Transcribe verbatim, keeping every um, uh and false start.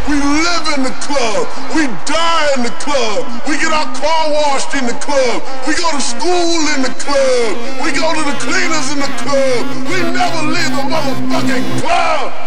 We live in the club. We die in the club. We get our car washed in the club. We go to school in the club. We go to the cleaners in the club. We never leave the motherfucking club.